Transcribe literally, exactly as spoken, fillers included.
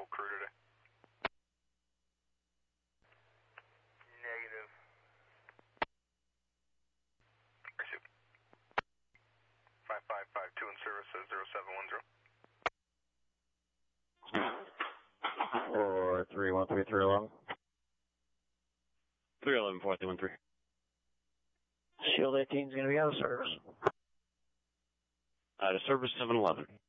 crew today? Negative. Receive. five five five two in service at zero seven one zero. Four three one three three eleven. three eleven four three one three. Shield eighteen is going to be out of service. Out of service seven eleven.